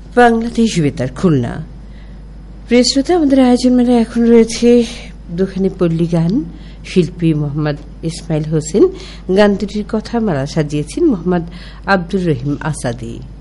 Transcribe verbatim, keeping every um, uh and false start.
বাংলাদেশ বেতার খুলনা। প্রিয় শ্রোতা, আমাদের আয়োজন মেলায় এখন রয়েছে দুখানি পল্লী গান। শিল্পী মোহাম্মদ ইসমাইল হোসেন, গান দুটির কথা মালা সাজিয়েছেন মোহাম্মদ আব্দুর রহিম আসাদি।